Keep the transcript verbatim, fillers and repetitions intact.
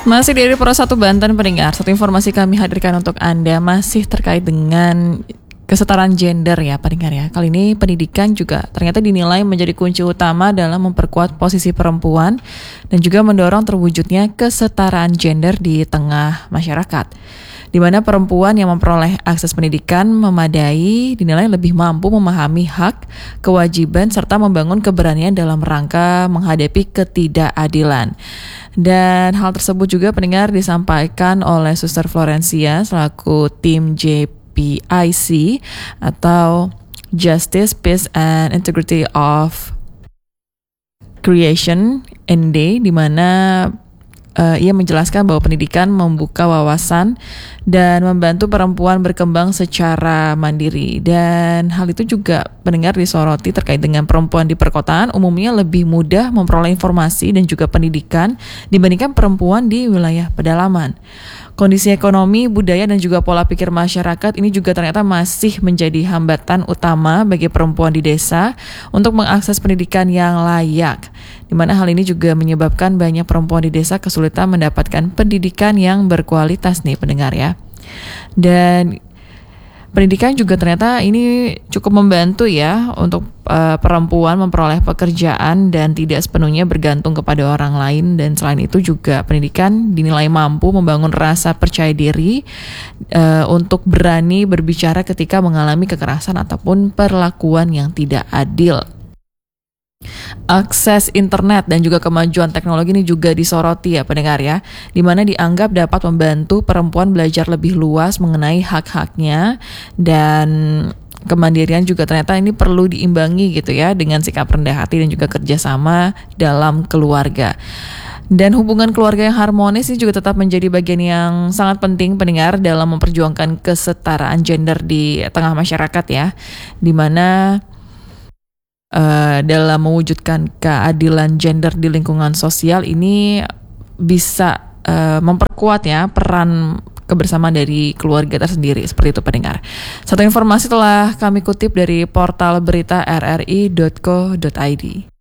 Masih dari Pro satu Banten pendengar, satu informasi kami hadirkan untuk Anda masih terkait dengan kesetaraan gender ya pendengar ya. Kali ini pendidikan juga ternyata dinilai menjadi kunci utama dalam memperkuat posisi perempuan dan juga mendorong terwujudnya kesetaraan gender di tengah masyarakat. Di mana perempuan yang memperoleh akses pendidikan memadai dinilai lebih mampu memahami hak, kewajiban, serta membangun keberanian dalam rangka menghadapi ketidakadilan. Dan hal tersebut juga pendengar disampaikan oleh Suster Florencia selaku tim J P I C atau Justice, Peace, and Integrity of Creation N D, di mana Uh, ia menjelaskan bahwa pendidikan membuka wawasan dan membantu perempuan berkembang secara mandiri. Dan hal itu juga pendengar disoroti terkait dengan perempuan di perkotaan umumnya lebih mudah memperoleh informasi dan juga pendidikan dibandingkan perempuan di wilayah pedalaman. Kondisi ekonomi, budaya, dan juga pola pikir masyarakat ini juga ternyata masih menjadi hambatan utama bagi perempuan di desa untuk mengakses pendidikan yang layak. Di mana hal ini juga menyebabkan banyak perempuan di desa kesulitan mendapatkan pendidikan yang berkualitas nih pendengar ya. Dan pendidikan juga ternyata ini cukup membantu ya untuk uh, perempuan memperoleh pekerjaan dan tidak sepenuhnya bergantung kepada orang lain. Dan selain itu juga pendidikan dinilai mampu membangun rasa percaya diri uh, untuk berani berbicara ketika mengalami kekerasan ataupun perlakuan yang tidak adil. Akses internet dan juga kemajuan teknologi ini juga disoroti ya pendengar ya, di mana dianggap dapat membantu perempuan belajar lebih luas mengenai hak-haknya, dan kemandirian juga ternyata ini perlu diimbangi gitu ya dengan sikap rendah hati dan juga kerjasama dalam keluarga. Dan hubungan keluarga yang harmonis ini juga tetap menjadi bagian yang sangat penting pendengar dalam memperjuangkan kesetaraan gender di tengah masyarakat ya, di mana Uh, dalam mewujudkan keadilan gender di lingkungan sosial ini bisa uh, memperkuat ya peran kebersamaan dari keluarga tersendiri, seperti itu pendengar. Satu informasi telah kami kutip dari portal berita r r i dot co dot i d.